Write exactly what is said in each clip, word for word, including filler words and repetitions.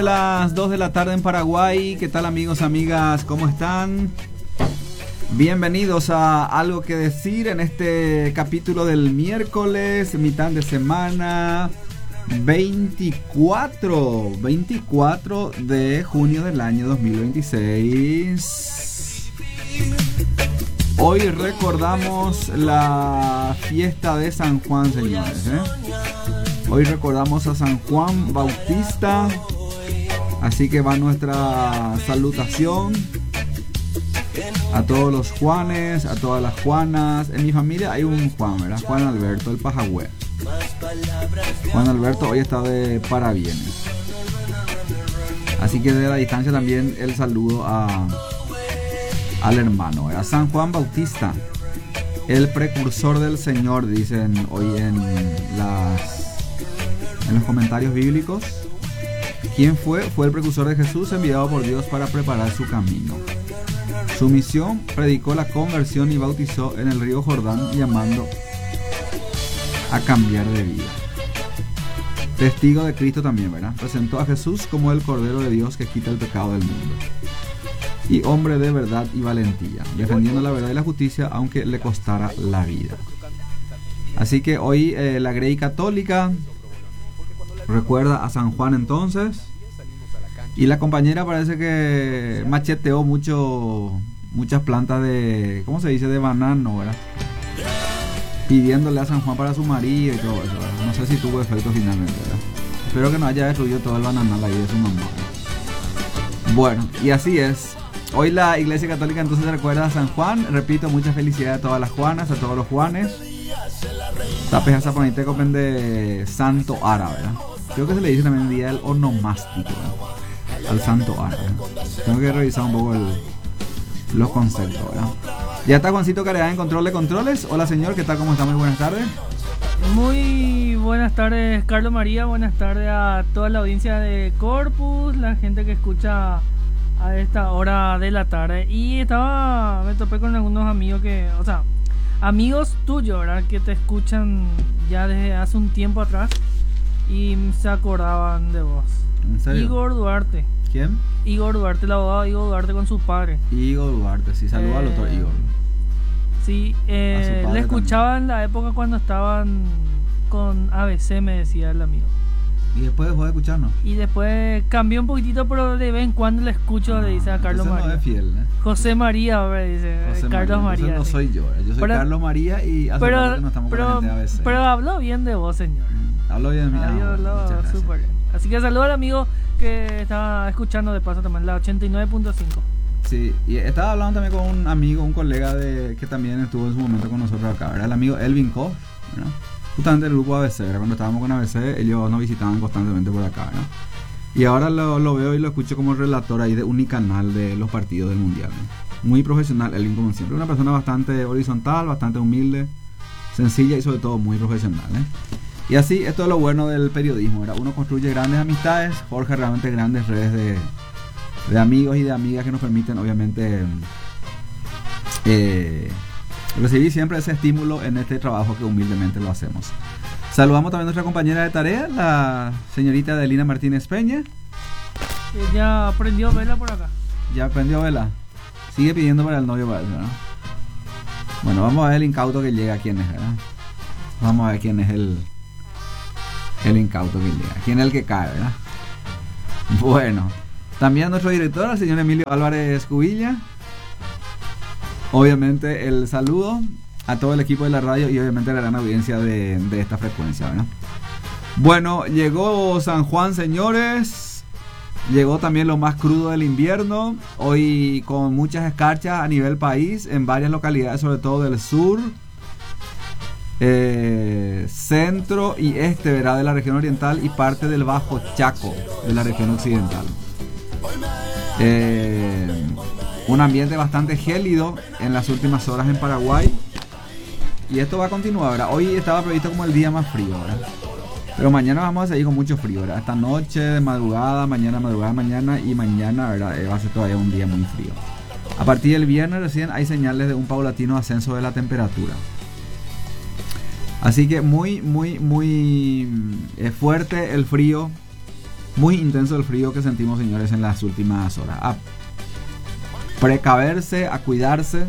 Las dos de la tarde en Paraguay. ¿Qué tal, amigos, amigas? ¿Cómo están? Bienvenidos a Algo que Decir en este capítulo del miércoles, mitad de semana, veinticuatro de junio del año dos mil veintiséis. Hoy recordamos la fiesta de San Juan, señores, ¿eh? Hoy recordamos a San Juan Bautista. Así que va nuestra salutación a todos los Juanes, a todas las Juanas. En mi familia hay un Juan, ¿verdad? Juan Alberto, el Pajagüe. Juan Alberto hoy está de parabienes. Así que de la distancia también el saludo a, al hermano, ¿verdad? San Juan Bautista, el precursor del Señor, dicen hoy en, las, en los comentarios bíblicos. ¿Quién fue? Fue el precursor de Jesús, enviado por Dios para preparar su camino. Su misión: predicó la conversión y bautizó en el río Jordán, llamando a cambiar de vida. Testigo de Cristo también, ¿verdad? Presentó a Jesús como el Cordero de Dios que quita el pecado del mundo. Y hombre de verdad y valentía, defendiendo la verdad y la justicia, aunque le costara la vida. Así que hoy eh, la Grey Católica recuerda a San Juan entonces. Y la compañera parece que macheteó mucho muchas plantas de, ¿cómo se dice? De banano, ¿verdad? Pidiéndole a San Juan para su marido y todo eso, ¿verdad? No sé si tuvo efecto finalmente, ¿verdad? Espero que no haya destruido todo el bananal ahí de su mamá, ¿verdad? Bueno, y así es. Hoy la Iglesia Católica entonces recuerda a San Juan. Repito, mucha felicidad a todas las Juanas, a todos los Juanes. Tapes a Zaponite comen de Santo Ara, ¿verdad? Creo que se le dice también el día del onomástico, ¿verdad? Al Santo Ara, ¿verdad? Tengo que revisar un poco el, los conceptos, ¿verdad? Ya está Juancito Careá en control de controles. Hola, señor, ¿qué tal? ¿Cómo está? Muy buenas tardes. Muy buenas tardes, Carlos María. Buenas tardes a toda la audiencia de Corpus, la gente que escucha a esta hora de la tarde. Y estaba, me topé con algunos amigos que, o sea, amigos tuyos, ¿verdad? Que te escuchan ya desde hace un tiempo atrás y se acordaban de vos. ¿En serio? Igor Duarte. ¿Quién? Igor Duarte, el abogado Igor Duarte con sus padres. Igor Duarte, sí, saluda eh, al doctor Igor. Sí, eh, le escuchaba también en la época cuando estaban con A B C, me decía el amigo. Y después dejó de escucharnos. Y después cambió un poquitito, pero de vez en cuando le escucho, ah, le dice a Carlos María. No es fiel, ¿eh? José María, ¿verdad? Dice José Carlos María. María. No sí. soy yo, ¿eh? Yo soy pero, Carlos María y hace pero, rato que no estamos pero, con la gente de A B C. Pero habló bien de vos, señor. Mm, habló bien de mí. Ah, bueno, habló súper bien. Así que saludo al amigo que estaba escuchando de paso también, la ochenta y nueve punto cinco. Sí, y estaba hablando también con un amigo, un colega de que también estuvo en su momento con nosotros acá, ¿verdad? El amigo Elvin Koch, ¿verdad? Justamente el grupo A B C, ¿verdad? Cuando estábamos con A B C, ellos nos visitaban constantemente por acá, ¿verdad? Y ahora lo, lo veo y lo escucho como relator ahí de Unicanal de los partidos del Mundial, ¿no? Muy profesional, Elvin, como siempre. Una persona bastante horizontal, bastante humilde, sencilla y sobre todo muy profesional, ¿eh? Y así, esto es lo bueno del periodismo, ¿verdad? Uno construye grandes amistades, forja realmente grandes redes de, de amigos y de amigas que nos permiten, obviamente, eh, recibir siempre ese estímulo en este trabajo que humildemente lo hacemos. Saludamos también a nuestra compañera de tarea, la señorita Adelina Martínez Peña. Ella aprendió vela por acá. Ya aprendió vela. Sigue pidiendo para el novio, ¿verdad? Bueno, vamos a ver el incauto que llega. ¿Quién es, verdad? Vamos a ver quién es el el incauto que llega. ¿Quién es el que cae, verdad? Bueno, también nuestro director, el señor Emilio Álvarez Cubilla. Obviamente el saludo a todo el equipo de la radio y obviamente a la gran audiencia de, de esta frecuencia, ¿verdad? Bueno, llegó San Juan, señores. Llegó también lo más crudo del invierno. Hoy con muchas escarchas a nivel país, en varias localidades, sobre todo del sur, eh, centro y este, ¿verdad? De la región oriental y parte del Bajo Chaco de la región occidental. Eh, un ambiente bastante gélido en las últimas horas en Paraguay. Y esto va a continuar, ¿verdad? Hoy estaba previsto como el día más frío, ¿verdad? Pero mañana vamos a seguir con mucho frío, ¿verdad? Esta noche, de madrugada, mañana, madrugada, mañana y mañana, ¿verdad? Eh, va a ser todavía un día muy frío. A partir del viernes recién hay señales de un paulatino ascenso de la temperatura. Así que muy, muy, muy eh, fuerte el frío Muy intenso el frío que sentimos, señores, en las últimas horas. A precaverse, a cuidarse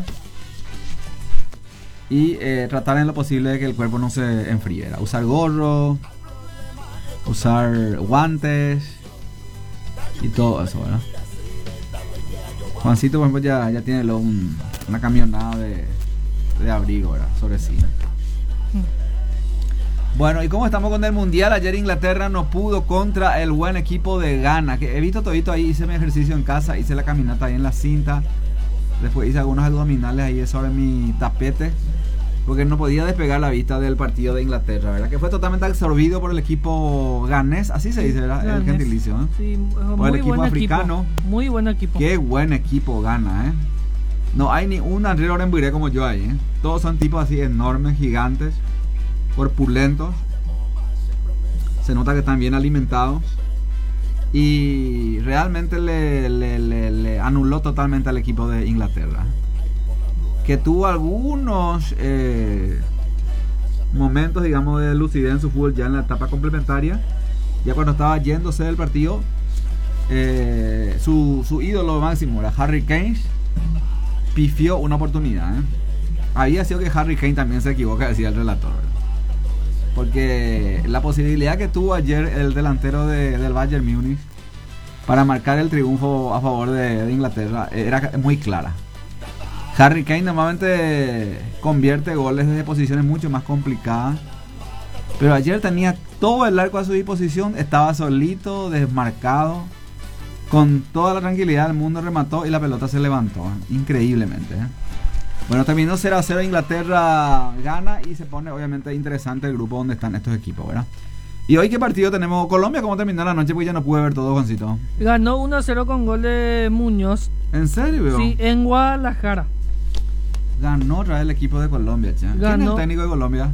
y eh, tratar en lo posible de que el cuerpo no se enfriera. Usar gorro, usar guantes y todo eso, ¿verdad? Juancito, por ejemplo, ya, ya tiene lo, un, una camionada de, de abrigo, ¿verdad? Sobre sí. Bueno, ¿y cómo estamos con el Mundial? Ayer Inglaterra no pudo contra el buen equipo de Ghana. Que he visto todito ahí, hice mi ejercicio en casa, hice la caminata ahí en la cinta. Después hice algunos abdominales ahí sobre mi tapete. Porque no podía despegar la vista del partido de Inglaterra, ¿verdad? Que fue totalmente absorbido por el equipo ganés, así se dice, ¿verdad? Ganés. El gentilicio, ¿eh? Sí, por muy el equipo buen africano. Equipo. Muy buen equipo. Qué buen equipo Ghana, ¿eh? No hay ni un André Orenburé como yo ahí, ¿eh? Todos son tipos así enormes, gigantes, corpulentos. Se nota que están bien alimentados. Y realmente le, le, le, le anuló totalmente al equipo de Inglaterra, que tuvo algunos eh, momentos, digamos, de lucidez en su fútbol ya en la etapa complementaria. Ya cuando estaba yéndose del partido, eh, su, su ídolo máximo era Harry Kane, pifió una oportunidad, ¿eh? Había sido que Harry Kane también se equivoca, decía el relator, ¿verdad? Porque la posibilidad que tuvo ayer el delantero de, del Bayern Múnich para marcar el triunfo a favor de, de Inglaterra era muy clara. Harry Kane normalmente convierte goles desde posiciones mucho más complicadas, pero ayer tenía todo el arco a su disposición, estaba solito, desmarcado, con toda la tranquilidad del mundo remató y la pelota se levantó, increíblemente, ¿eh? Bueno, terminó cero a cero, Inglaterra gana y se pone obviamente interesante el grupo donde están estos equipos, ¿verdad? Y hoy, ¿qué partido tenemos? Colombia, ¿cómo terminó la noche? Porque ya no pude ver todo, Juancito. Ganó uno a cero con gol de Muñoz. ¿En serio, veo? Sí, en Guadalajara. Ganó otra vez el equipo de Colombia, che. ¿Quién es el técnico de Colombia?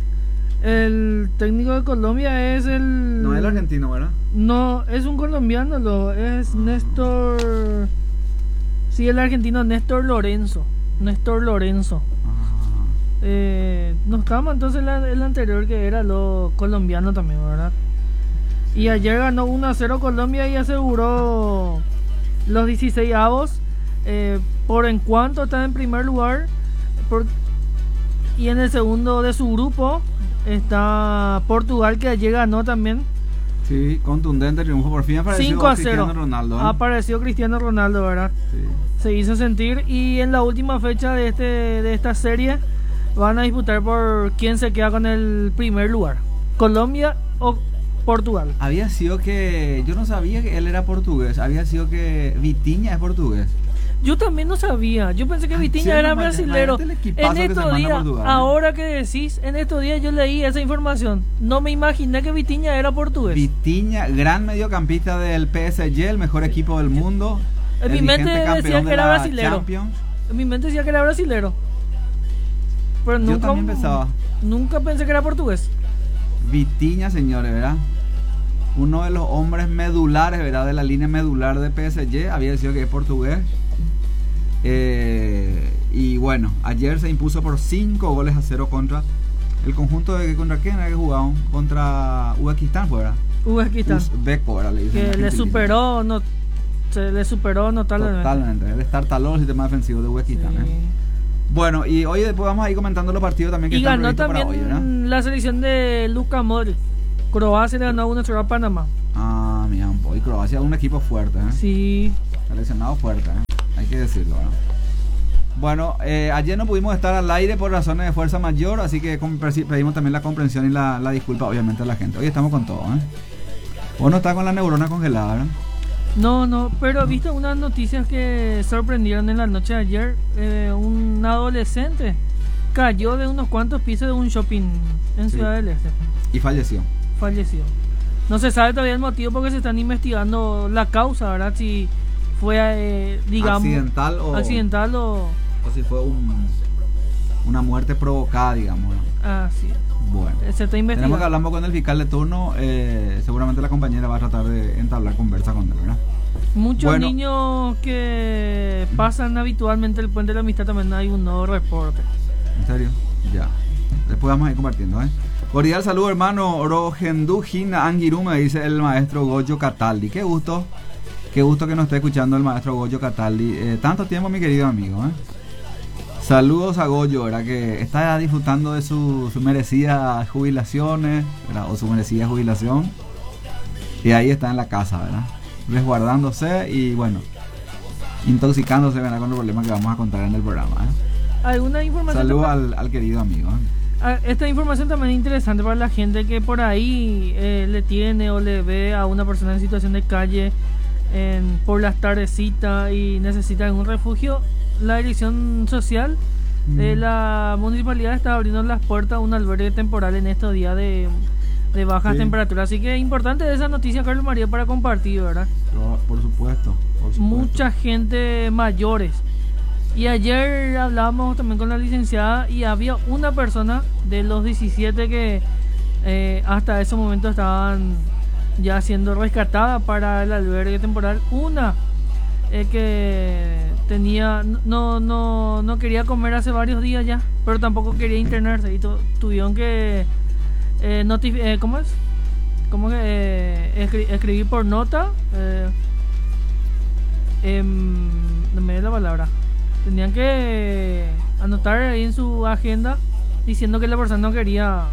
El técnico de Colombia es el... No es el argentino, ¿verdad? No, es un colombiano, lo es ah. Néstor... Sí, el argentino Néstor Lorenzo. Néstor Lorenzo. Ah. Eh, nos quedamos entonces la, el anterior, que era lo colombiano también, ¿verdad? Y ayer ganó uno a cero Colombia y aseguró los dieciséis avos. Eh, por en cuanto está en primer lugar. Por, y en el segundo de su grupo está Portugal, que ayer ganó también. Sí, contundente triunfo. Por fin apareció cinco a cero. Cristiano Ronaldo, ¿eh? Apareció Cristiano Ronaldo, ¿verdad? Sí. Se hizo sentir. Y en la última fecha de este de esta serie van a disputar por quién se queda con el primer lugar, Colombia o Portugal. Había sido que... Yo no sabía que él era portugués. Había sido que Vitinha es portugués. Yo también no sabía. Yo pensé que Vitinha sí, era brasilero. En estos días, Portugal, ahora ¿eh? que decís, en estos días yo leí esa información. No me imaginé que Vitinha era portugués. Vitinha, gran mediocampista del P S G, el mejor equipo del mundo. En mi mente decía que era brasilero. Champions. En mi mente decía que era brasilero. Pero nunca, yo también pensaba. Nunca pensé que era portugués. Vitinha, señores, ¿verdad? Uno de los hombres medulares, ¿verdad? De la línea medular de P S G. Había decidido que es portugués. Eh, y bueno, ayer se impuso por cinco goles a cero contra el conjunto de... ¿Contra quién era que jugaban? Contra Uzbekistán, ¿verdad? Uzbekistán. Uzbeko, ¿verdad? Le que le superó, no, se le superó notablemente. Totalmente. El estartaló el sistema defensivo de Uzbekistán, sí. ¿eh? Bueno, y hoy después vamos a ir comentando los partidos también que y están previstos para hoy, ¿verdad? Y ganó también la selección de Luka Modric. Croacia le ganó uno a cero a Panamá. Ah, mira, y Croacia es un equipo fuerte, ¿eh? Sí. Seleccionado fuerte, ¿eh? Hay que decirlo, ¿no? Bueno, eh, ayer no pudimos estar al aire por razones de fuerza mayor, así que pedimos también la comprensión y la, la disculpa, obviamente, a la gente. Hoy estamos con todo, ¿eh? Vos no estás con la neurona congelada, ¿verdad? No, no, pero viste unas noticias que sorprendieron en la noche de ayer. Eh, un adolescente cayó de unos cuantos pisos de un shopping en sí. Ciudad del Este. Y falleció. Falleció. No se sabe todavía el motivo porque se están investigando la causa, ¿verdad? Si fue, eh, digamos... Accidental o... Accidental o... O si fue un, una muerte provocada, digamos, ¿no? Ah, sí. Bueno. Se está investigando. Tenemos que hablar con el fiscal de turno. Eh, seguramente la compañera va a tratar de entablar conversa con él, ¿verdad? Muchos bueno. niños que pasan habitualmente el puente de la amistad también hay un nuevo reporte. ¿En serio? Ya. Después vamos a ir compartiendo, ¿eh? Cordial saludo, hermano Rogendú Gina Angiru, me dice el maestro Goyo Cataldi. Qué gusto, qué gusto que nos esté escuchando el maestro Goyo Cataldi. Eh, tanto tiempo, mi querido amigo. ¿eh? Saludos a Goyo, ¿verdad? Que está disfrutando de su, su merecida jubilaciones, ¿verdad? O su merecida jubilación. Y ahí está en la casa, ¿verdad? Resguardándose y, bueno, intoxicándose, ¿verdad? Con los problemas que vamos a contar en el programa. ¿eh? ¿Alguna información? Saludos al, al querido amigo. ¿eh? Esta información también es interesante para la gente que por ahí eh, le tiene o le ve a una persona en situación de calle en, por las tardecitas y necesita algún refugio. La dirección social de la municipalidad está abriendo las puertas a un albergue temporal en estos días de, de bajas sí. temperaturas. Así que es importante esa noticia, Carlos María, para compartir, ¿verdad? No, por supuesto, por supuesto. Mucha gente mayores. Y ayer hablábamos también con la licenciada y había una persona de los diecisiete que eh, hasta ese momento estaban ya siendo rescatada para el albergue temporal. Una eh, que tenía no no no quería comer hace varios días ya, pero tampoco quería internarse y tu, tuvieron que eh, notif- eh, ¿cómo es? ¿Cómo que eh, escri- escribir por nota? Eh, eh, no me da la palabra. Tenían que anotar ahí en su agenda diciendo que la persona no quería.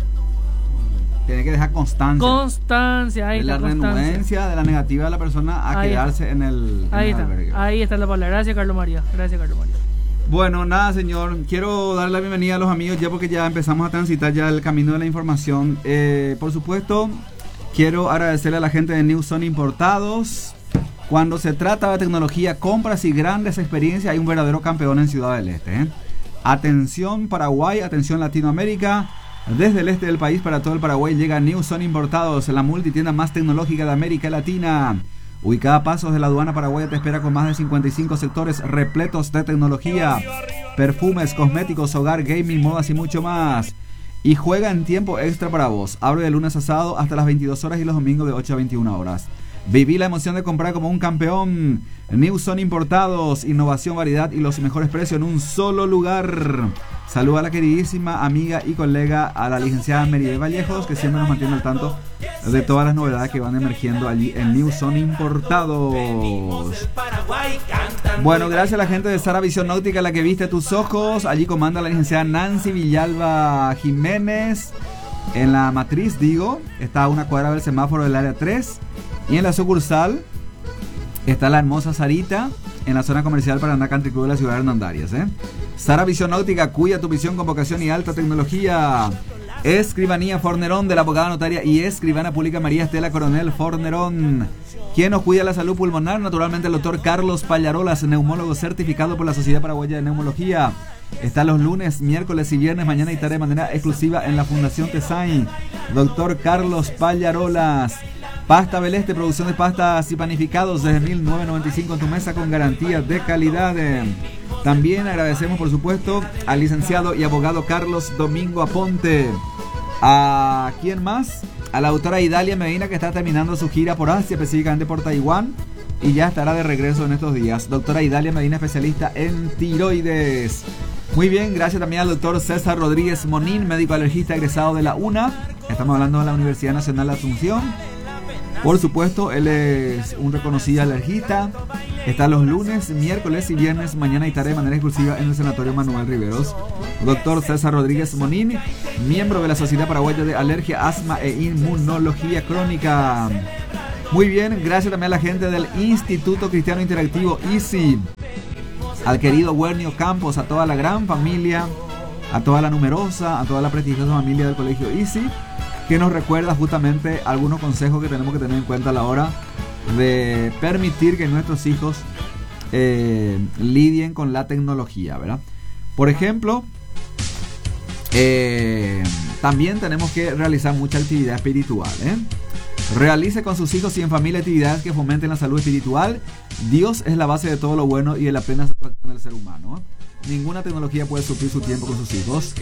Tiene que dejar constancia. Constancia, ahí de la renuencia, de la negativa de la persona a ahí quedarse está. en el, en ahí el está. albergue. Ahí está la palabra. Gracias, Carlos María. Gracias, Carlos María. Bueno, nada, señor. Quiero dar la bienvenida a los amigos ya porque ya empezamos a transitar ya el camino de la información. Eh, por supuesto, quiero agradecerle a la gente de New Zone Importados. Cuando se trata de tecnología, compras y grandes experiencias, hay un verdadero campeón en Ciudad del Este. ¿eh? Atención Paraguay, atención Latinoamérica. Desde el este del país para todo el Paraguay llega New Zone Importados, la multitienda más tecnológica de América Latina. Ubicada a pasos de la aduana paraguaya, te espera con más de cincuenta y cinco sectores repletos de tecnología, perfumes, cosméticos, hogar, gaming, modas y mucho más. Y juega en tiempo extra para vos. Abre de lunes a sábado hasta las veintidós horas y los domingos de ocho a veintiuna horas. Viví la emoción de comprar como un campeón. New Zone Importados, innovación, variedad y los mejores precios en un solo lugar. Saluda a la queridísima amiga y colega, a la licenciada Meride Vallejos, que siempre nos mantiene al tanto de todas las novedades que van emergiendo allí en New Zone Importados. Bueno, gracias a la gente de Sara Visión Náutica, la que viste tus ojos. Allí comanda la licenciada Nancy Villalba Jiménez. En la matriz, digo, está a una cuadra del semáforo del área tres. Y en la sucursal está la hermosa Sarita, en la zona comercial Paraná Country Club de la ciudad de Hernandarias. ¿eh? Sara Visión Náutica, cuida tu visión con vocación y alta tecnología. Escribanía Fornerón, de la abogada notaria y escribana pública María Estela Coronel Fornerón. ¿Quién nos cuida la salud pulmonar? Naturalmente el doctor Carlos Pallarolas, neumólogo certificado por la Sociedad Paraguaya de Neumología. Está los lunes, miércoles y viernes, mañana y tarde de manera exclusiva en la Fundación Tesain. Doctor Carlos Pallarolas. Pasta Beleste, producción de pastas y panificados desde mil novecientos noventa y cinco en tu mesa con garantía de calidad. También agradecemos, por supuesto, al licenciado y abogado Carlos Domingo Aponte. ¿A quién más? A la autora Idalia Medina, que está terminando su gira por Asia, específicamente por Taiwán, y ya estará de regreso en estos días. Doctora Idalia Medina, especialista en tiroides. Muy bien, gracias también al doctor César Rodríguez Monín, médico alergista egresado de la UNA. Estamos hablando de la Universidad Nacional de Asunción. Por supuesto, él es un reconocido alergista. Está los lunes, miércoles y viernes, mañana y tarde de manera exclusiva en el Sanatorio Manuel Riveros. Doctor César Rodríguez Monín, miembro de la Sociedad Paraguaya de Alergia, Asma e Inmunología Crónica. Muy bien, gracias también a la gente del Instituto Cristiano Interactivo I C I, al querido Wernio Campos, a toda la gran familia, a toda la numerosa, a toda la prestigiosa familia del Colegio I C I, que nos recuerda justamente algunos consejos que tenemos que tener en cuenta a la hora de permitir que nuestros hijos eh, lidien con la tecnología, ¿verdad? Por ejemplo, eh, también tenemos que realizar mucha actividad espiritual, ¿eh? Realice con sus hijos y en familia actividades que fomenten la salud espiritual. Dios es la base de todo lo bueno y de la plena satisfacción del ser humano. Ninguna tecnología puede suplir su tiempo con sus hijos.